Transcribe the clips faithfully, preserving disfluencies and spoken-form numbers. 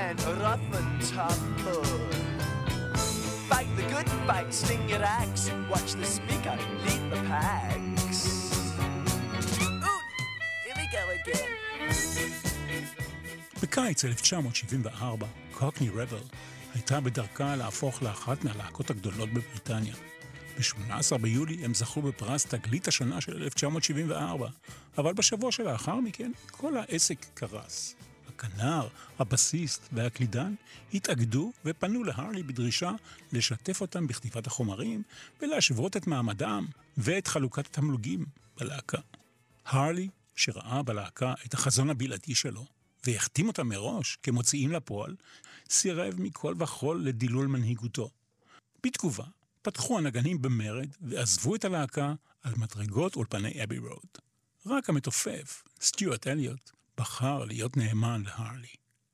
and rough and tumble. Fight the good fight, sling your axe, watch the speaker lead the packs. Ooh, here we go again. בקיץ אלף תשע מאות שבעים וארבע, קוקני רבל הייתה בדרכה להפוך לאחת מהלהקות הגדולות בבריטניה. ב-שמונה עשר ביולי הם זכו בפרס תגלית השנה של אלף תשע מאות שבעים וארבע, אבל בשבוע שלאחר מכן כל העסק קרס. הכנר, הבסיסט והקלידן התאגדו ופנו להרלי בדרישה לשתף אותם בכתיבת החומרים ולהשוות את מעמדם ואת חלוקת התמלוגים בלהקה. הרלי, שראה בלהקה את החזון הבלעדי שלו והחתים אותם מראש כמוציאים לפועל, סירב מכל וכל לדילול מנהיגותו. בתגובה, פתחו הנגנים במרד ועזבו את הלהקה על מדרגות אולפני אבי רוד. רק המתופף, סטיוארט אליוט, בחר להיות נאמן להרלי.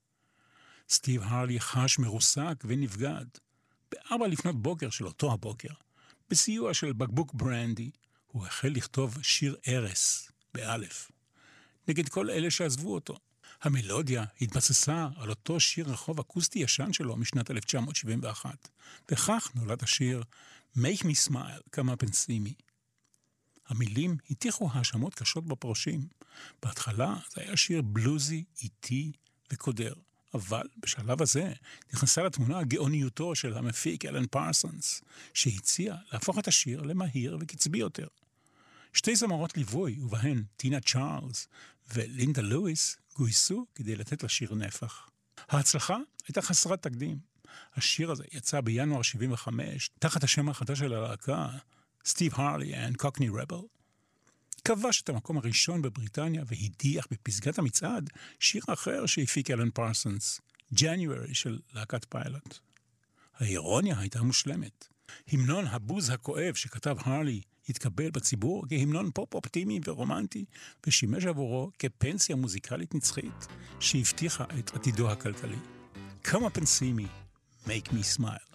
סטיב הרלי חש מרוסק ונבגד. בארבע לפנות בוקר של אותו הבוקר, בסיוע של בקבוק ברנדי, הוא החל לכתוב שיר ארס, באלף, נגד כל אלה שעזבו אותו. המלודיה התבססה על אותו שיר רחוב אקוסטי ישן שלו משנת אלף תשע מאות שבעים ואחת, וכך נולד השיר Make Me Smile, כמה פנסימי. המילים הטיחו האשמות קשות בפרושים. בהתחלה זה היה שיר בלוזי, איטי וקודר, אבל בשלב הזה נכנסה לתמונה גאוניותו של המפיק אלן פרסונס, שהציע להפוך את השיר למהיר וקצבי יותר. שתי זמרות ליווי, ובהן טינה צ'ארלס ולינדה לואיס, גויסו כדי לתת לשיר נפח. ההצלחה הייתה חסרת תקדים. השיר הזה יצא בינואר שבעים וחמש, תחת השם החדש של הלהקה, סטיב הרלי and קוקני רבל. כבש את המקום הראשון בבריטניה והדיח בפסגת המצעד שיר אחר שהפיק אלן פרסונס, January של להקת פיילוט. האירוניה הייתה מושלמת. המנון הבוז הכואב שכתב הרלי התקבל בציבור כהמנון פופ אופטימי ורומנטי, ושימש עבורו כפנסיה מוזיקלית נצחית שהבטיחה את עתידו הכלכלי. כמה פנסימי, make me smile.